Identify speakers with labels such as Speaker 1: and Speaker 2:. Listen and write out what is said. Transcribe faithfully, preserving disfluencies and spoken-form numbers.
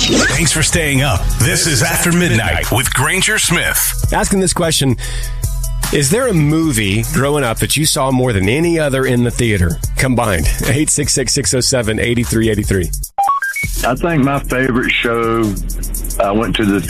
Speaker 1: Thanks for staying up. This is After Midnight with Granger Smith.
Speaker 2: Asking this question, is there a movie growing up that you saw more than any other in the theater combined? eight six six, six oh seven, eight three eight three.
Speaker 3: I think my favorite show I went to the